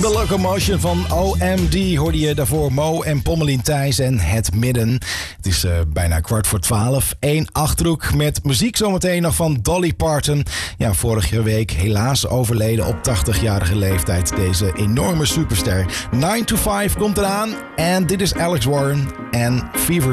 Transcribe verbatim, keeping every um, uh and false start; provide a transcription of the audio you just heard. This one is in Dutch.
The Locomotion van O M D hoorde je daarvoor Mo en Pommelien Thijs en Het Midden. Het is uh, bijna kwart voor twaalf. Eén Achterhoek met muziek zometeen nog van Dolly Parton. Ja, vorige week helaas overleden op tachtigjarige leeftijd. Deze enorme superster. nine to five komt eraan. En dit is Alex Warren en Fever